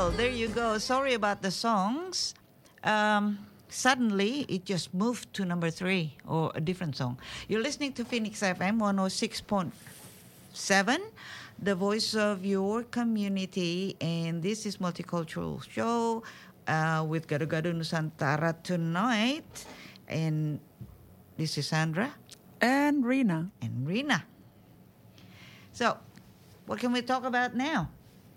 Well, there you go. Sorry about the songs. Suddenly, it just moved to number 3 or a different song. You're listening to Phoenix FM 106.7, the voice of your community. And this is Multicultural Show with Gado-Gado Nusantara tonight. And this is Sandra. And Rina. So, what can we talk about now?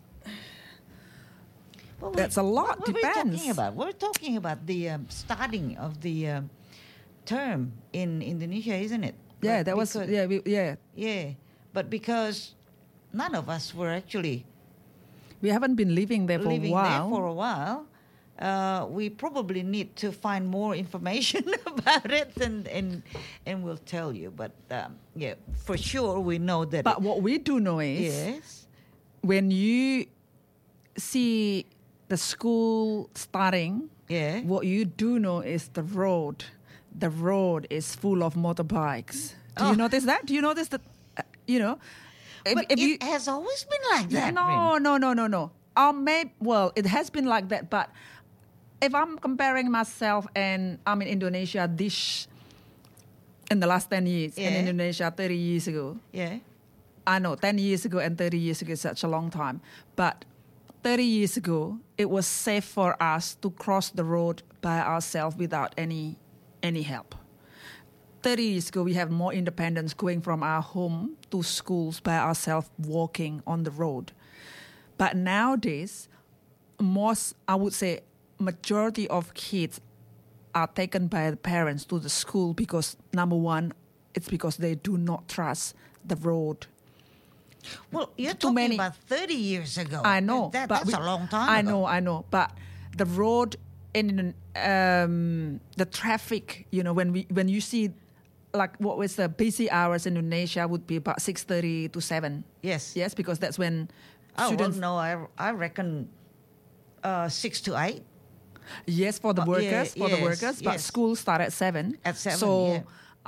That's a lot. What Depends. We're talking about? We're talking about the starting of the term in Indonesia, isn't it? Yeah, But that because, was. Yeah. Yeah, but because none of us were actually We haven't been living there for a while. We probably need to find more information about it, and we'll tell you. But yeah, for sure we know that. But what we do know is, when you see the school starting, what you do know is the road. The road is full of motorbikes. Do you notice that? Do you notice that? But it has always been like that. No. Well, it has been like that, but if I'm comparing myself and I'm in Indonesia in the last 10 years, in Indonesia 30 years ago. Yeah. I know 10 years ago and 30 years ago is such a long time. But 30 years ago, it was safe for us to cross the road by ourselves without any help. 30 years ago, we have more independence going from our home to schools by ourselves, walking on the road. But nowadays, I would say, majority of kids are taken by the parents to the school because, number one, it's because they do not trust the road. Well, you're talking about 30 years ago. I know. That's a long time ago. I know. But the road in the traffic, when you see, like, what was the busy hours in Indonesia would be about 6:30 to 7. Yes. Yes, because that's when students... Oh, well, no, I reckon 6 to 8. Yes, for the workers. But school start at 7. At 7, so,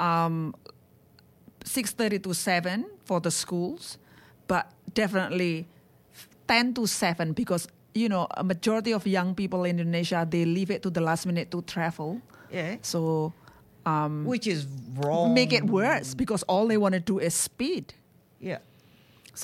6:30 to 7 for the schools, but definitely 10 to 7 because, a majority of young people in Indonesia, they leave it to the last minute to travel. Yeah. So... which is wrong. Make it worse because all they want to do is speed. Yeah. So,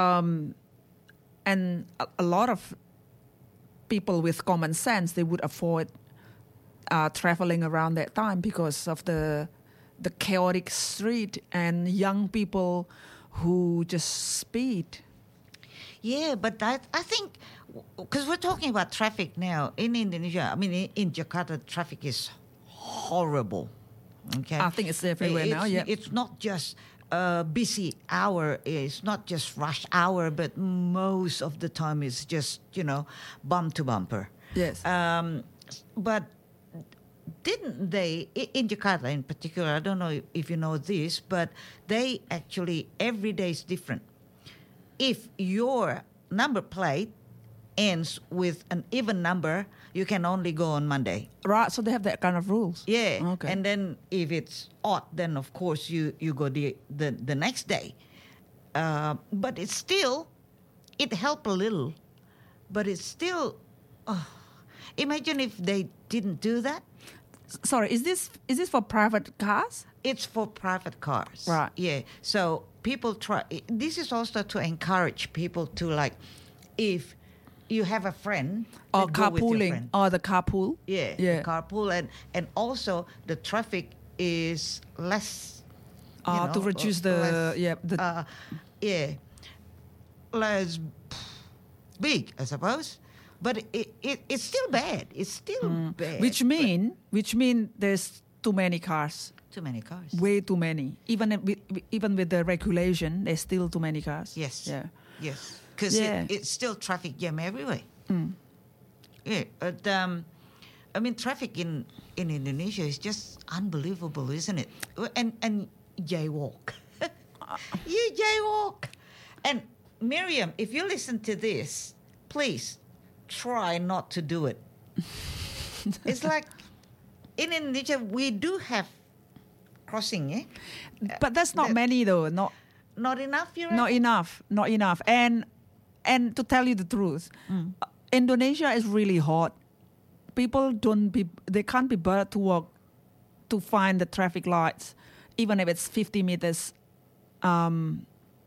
and a lot of people with common sense, they would avoid traveling around that time because of the chaotic street and young people who just speed. Yeah, but I think, because we're talking about traffic now in Indonesia, I mean, in Jakarta, traffic is horrible. Okay, I think it's everywhere now, yeah. It's not just busy hour, it's not just rush hour, but most of the time it's just, bump to bumper. Yes. But didn't they, in Jakarta in particular, I don't know if you know this, but they actually, every day is different. If your number plate ends with an even number, you can only go on Monday. Right, so they have that kind of rules. Yeah. Okay. And then if it's odd, then of course you go the next day. But it's still, it helped a little, but it's still, imagine if they didn't do that. Sorry, is this for private cars? It's for private cars. Right. Yeah. So people try, this is also to encourage people to, like, if you have a friend, or go with your carpooling, friend. or the carpool. Yeah. Carpool, and also the traffic is less. To reduce less big, I suppose. But it's still bad. It's still bad. Which mean there's too many cars. Too many cars. Way too many. Even with the regulation, there's still too many cars. Yes. Yeah. Yes. Because it's still traffic jam everywhere. Yeah. But I mean, traffic in Indonesia is just unbelievable, isn't it? And jaywalk. You jaywalk. And Miriam, if you listen to this, please try not to do it. It's like in Indonesia we do have crossing, eh? But that's not many though. Not enough. Not enough. And to tell you the truth, Indonesia is really hot. People they can't be bothered to walk to find the traffic lights, even if it's 50 meters in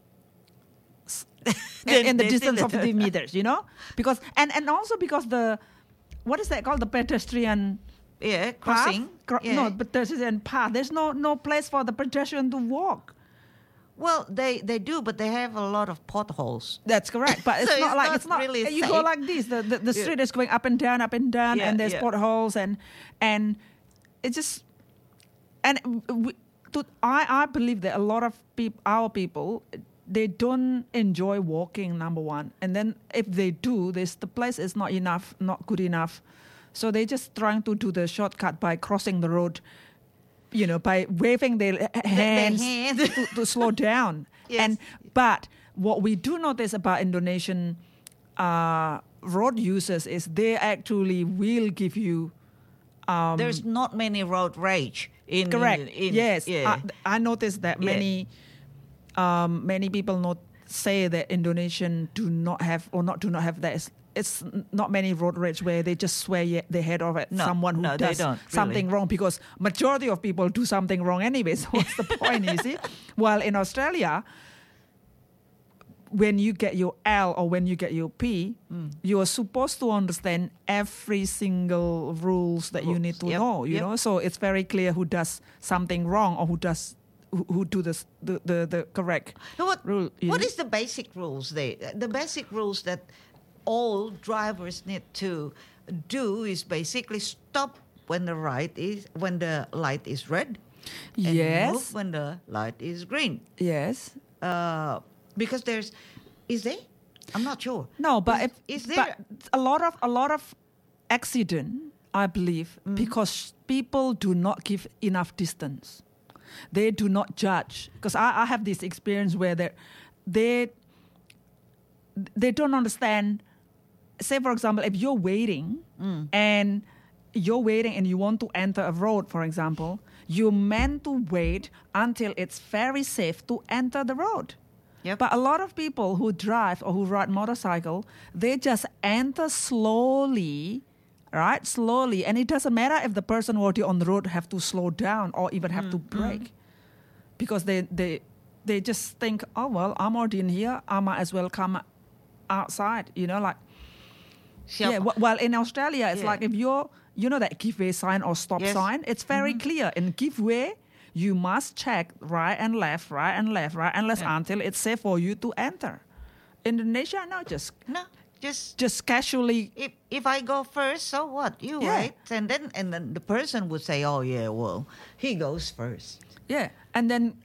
the distance of 50 meters, because and also because what is that called, the pedestrian crossing no, pedestrian path, there's no place for the pedestrian to walk. Well, they do, but they have a lot of potholes. That's correct, but it's So it's not really you safe. go like this, the street is going up and down, and there's potholes, and it's just, and I believe that a lot of our people, they don't enjoy walking, number one, and then if they do, the place is not good enough, so they just trying to do the shortcut by crossing the road, by waving their hands to slow down. Yes. But what we do notice about Indonesian road users is they actually will give you. There's not many road rage in. Correct. Yes. Yeah. I noticed that many people say that Indonesian do not have that. It's not many road rage where they just swear their head off at someone who does something wrong, because majority of people do something wrong anyway. So what's the point, you see? While in Australia, when you get your L or when you get your P, you are supposed to understand every single rules that you need to know. You know, so it's very clear who does something wrong or who do the correct rule. What is the basic rules there? The basic rules that all drivers need to do is basically stop when the light is red. And move when the light is green. Yes. Because is there? I'm not sure. No, but is there? But a lot of accident, I believe, because people do not give enough distance. They do not judge. Because I have this experience where they don't understand. Say, for example, if you're waiting and you want to enter a road, for example, you're meant to wait until it's very safe to enter the road. Yep. But a lot of people who drive or who ride motorcycle, they just enter slowly, right? Slowly. And it doesn't matter if the person already on the road have to slow down or even have to brake. Because they just think, oh, well, I'm already in here. I might as well come outside, like. Yeah, well, in Australia, it's like if that give way sign or stop sign, it's very clear. In give way, you must check right and left until it's safe for you to enter. Indonesia, just casually. If I go first, so what? You wait, and then the person would say, oh yeah, well, he goes first. Yeah, and then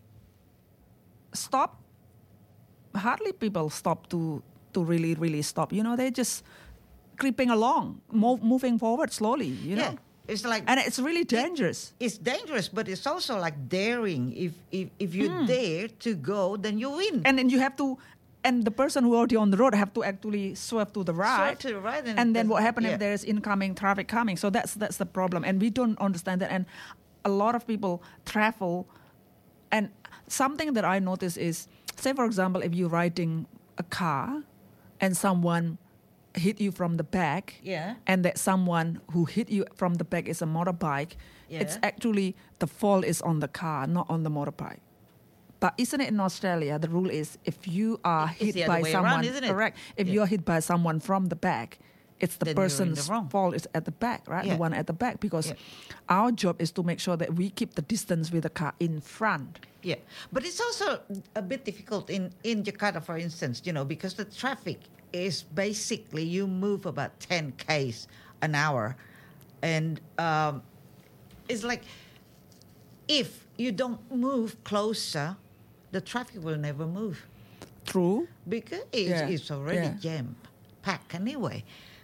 stop. Hardly people stop to really, really stop. They just creeping along, moving forward slowly, Yeah, it's like, and it's really dangerous. It's dangerous, but it's also like daring. If you dare to go, then you win. And then you have to, and the person who already on the road have to actually swerve to the right. And then what happens if there is incoming traffic coming? So that's the problem, and we don't understand that. And a lot of people travel, and something that I notice is, say for example, if you're riding a car, and someone hit you from the back, and that someone who hit you from the back is a motorbike, it's actually the fault is on the car, not on the motorbike. But isn't it in Australia, the rule is if you are hit by someone, correct? If you are hit by someone from the back, it's the person's fault is at the back, right? The one at the back, because our job is to make sure that we keep the distance with the car in front. Yeah, but it's also a bit difficult in Jakarta, for instance, because the traffic is basically you move about 10 km an hour, and it's like if you don't move closer, the traffic will never move. True. Because it's already jam-packed anyway.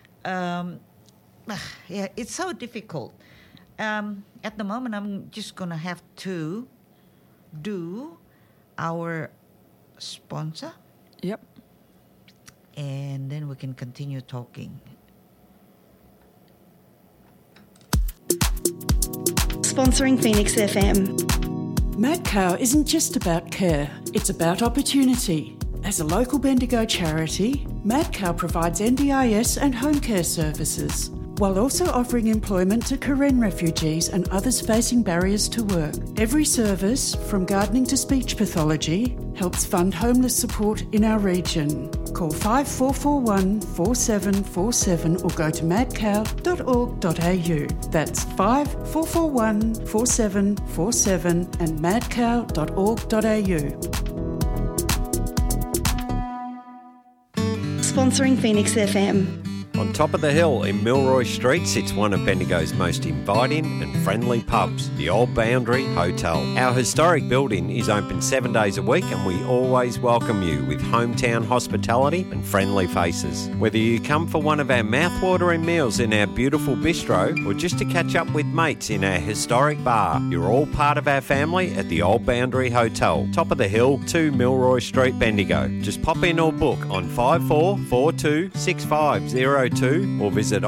It's so difficult. At the moment, I'm just going to have to do our sponsor. Yep. And then we can continue talking. Sponsoring Phoenix FM. MadCow isn't just about care, it's about opportunity. As a local Bendigo charity, MadCow provides NDIS and home care services, while also offering employment to Karen refugees and others facing barriers to work. Every service, from gardening to speech pathology, helps fund homeless support in our region. Call 5441 4747 or go to madcow.org.au. That's 5441 4747 and madcow.org.au. Sponsoring Phoenix FM. On top of the hill in Milroy Street sits one of Bendigo's most inviting and friendly pubs, the Old Boundary Hotel. Our historic building is open 7 days a week and we always welcome you with hometown hospitality and friendly faces. Whether you come for one of our mouthwatering meals in our beautiful bistro or just to catch up with mates in our historic bar, you're all part of our family at the Old Boundary Hotel, top of the hill, 2 Milroy Street, Bendigo. Just pop in or book on 5442 6502 or visit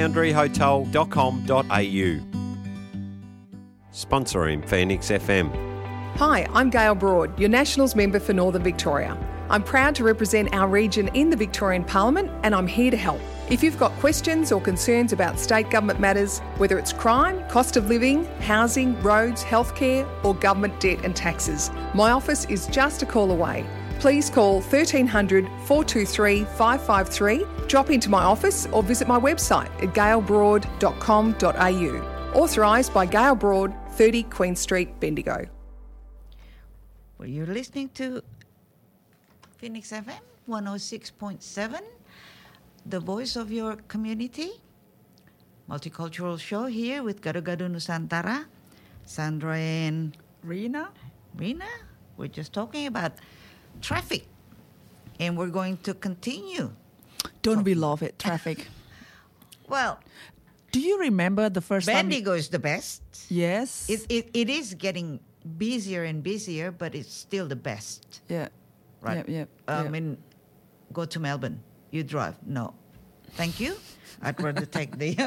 oldboundaryhotel.com.au. Sponsoring Phoenix FM. Hi, I'm Gail Broad, your Nationals member for Northern Victoria. I'm proud to represent our region in the Victorian Parliament and I'm here to help. If you've got questions or concerns about state government matters, whether it's crime, cost of living, housing, roads, healthcare or government debt and taxes, my office is just a call away. Please call 1300 423 553, drop into my office or visit my website at gailbroad.com.au. Authorised by Gail Broad, 30 Queen Street, Bendigo. Well, you're listening to Phoenix FM 106.7, the voice of your community. Multicultural show here with Gado-Gado Nusantara, Sandra and Rina? We're just talking about traffic, and we're going to continue. Don't we love it, traffic? Well, do you remember the first time? Bendigo is the best. Yes. It is getting busier and busier, but it's still the best. Yeah. Right. Yeah. I mean, go to Melbourne. You drive. No, thank you. I'd rather take the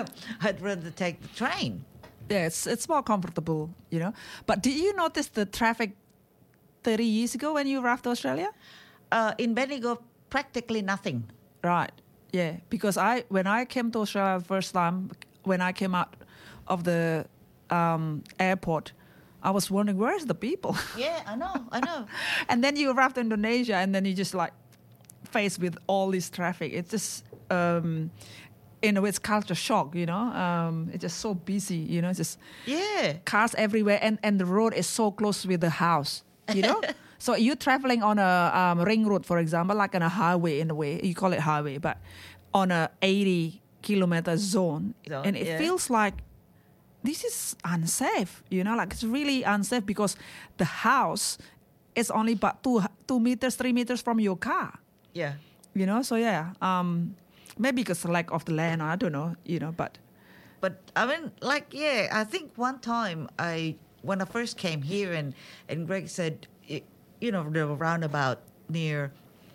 train. Yeah, it's more comfortable, you know. But did you notice the traffic 30 years ago when you arrived to Australia? In Bendigo, practically nothing. Right. Yeah, because when I came to Australia the first time, when I came out of the airport, I was wondering, where's the people? Yeah, I know. And then you arrived to Indonesia, and then you just like faced with all this traffic. It's just, in a way, it's culture shock, you know. It's just so busy, you know, just cars everywhere, and the road is so close with the house, you know. So you're traveling on a ring road, for example, like on a highway in a way. You call it highway, but on a 80-kilometer zone. And it feels like this is unsafe, you know, like it's really unsafe because the house is only about 2 meters, 3 meters from your car. Yeah. You know, so maybe because of lack of the land, I don't know, you know, but I mean, like, I think one time when I first came here and Greg said, you know, the roundabout near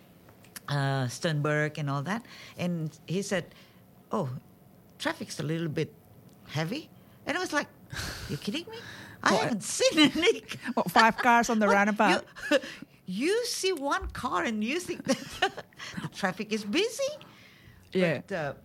Sternberg and all that. And he said, oh, traffic's a little bit heavy. And I was like, you kidding me? I haven't seen any. 5 cars on the roundabout? You see one car and you think that the traffic is busy? Yeah. But,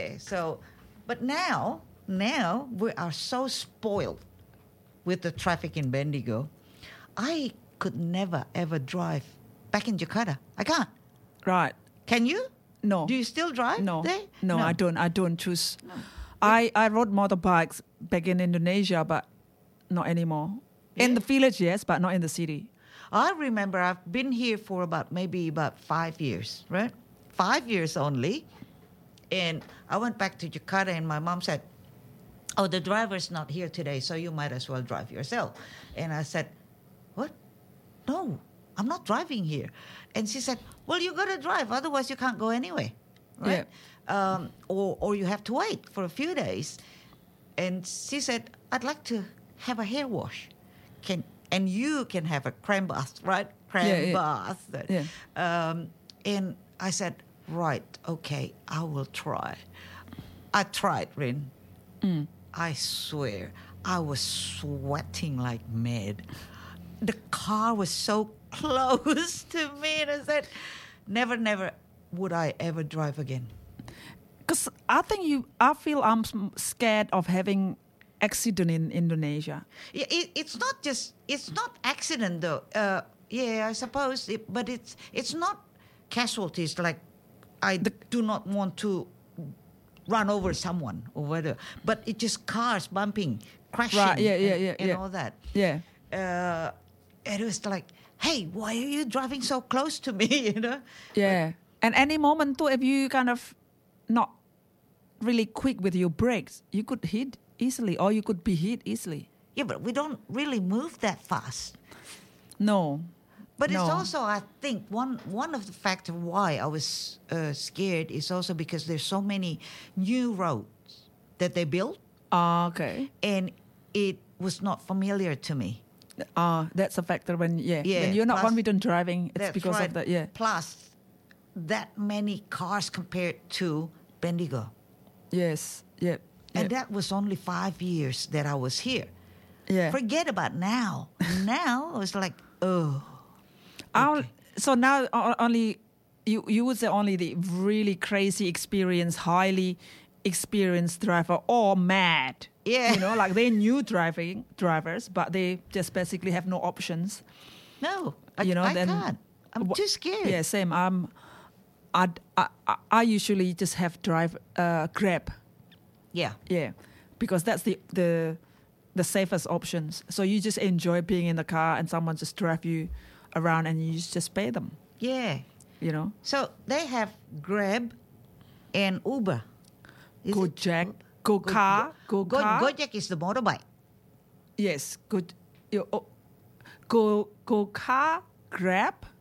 but now we are so spoiled with the traffic in Bendigo. I could never, ever drive back in Jakarta. I can't. Right. Can you? No. Do you still drive there? No, I don't choose. No. I rode motorbikes back in Indonesia, but not anymore. Yeah. In the village, yes, but not in the city. I remember I've been here for about 5 years, right? 5 years only. And I went back to Jakarta and my mom said, oh, the driver's not here today, so you might as well drive yourself. And I said, what? No, I'm not driving here. And she said, well, you got to drive, otherwise you can't go anywhere, right? Yeah. Or you have to wait for a few days. And she said, I'd like to have a hair wash. And you can have a creme bath, right? Bath. Yeah. And I said, right, okay, I will try. I tried, Rin. I swear, I was sweating like mad. The car was so close to me, and I said, never would I ever drive again? Because I feel I'm scared of having accident in Indonesia. Yeah, it's not accident though. I suppose, but it's not casualties like I do not want to run over someone or whatever, but it's just cars bumping, crashing, and all that. Yeah. It was like, hey, why are you driving so close to me? Yeah. And any moment too, if you kind of not really quick with your brakes, you could hit easily, or you could be hit easily. Yeah, but we don't really move that fast. No. But it's also, I think, one of the factors why I was scared is also because there's so many new roads that they built. Okay. And it was not familiar to me. That's a factor when you're not confident driving. It's because of that. Yeah. Plus, that many cars compared to Bendigo. Yes. Yeah. And that was only 5 years that I was here. Yeah. Forget about now. Now it was like, oh. Okay. So now only you would say only the really crazy experienced, highly experienced driver or mad. Yeah. Like they're new drivers, but they just basically have no options. No, I can't. I'm too scared. Yeah, same. I usually just have drive Grab. Yeah. Yeah, because that's the safest options. So you just enjoy being in the car and someone just drive you around and you just pay them. Yeah. So they have Grab and Uber. Gojek, GoCar. Gojek is the motorbike. Yes, GoCar, Grab,